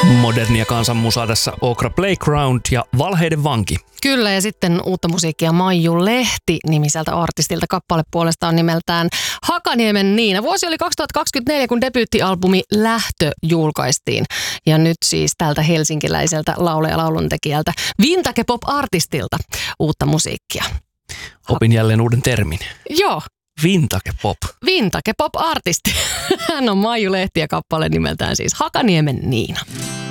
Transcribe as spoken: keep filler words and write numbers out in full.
Modernia kansanmusaa tässä Okra Playground ja Valheiden vanki. Kyllä, ja sitten uutta musiikkia Maiju Lehti nimiseltä artistilta. Kappale puolestaan nimeltään Hakaniemen Niina. Vuosi oli kaksituhattakaksikymmentäneljä, kun debyyttialbumi Lähtö julkaistiin. Ja nyt siis tältä helsinkiläiseltä laulaja lauluntekijältä Vintage Pop-artistilta uutta musiikkia. Opin jälleen uuden termin. Joo. Vintage Pop. Vintage Pop-artisti. Hän on Maiju Lehti ja kappale nimeltään siis Hakaniemen Niina.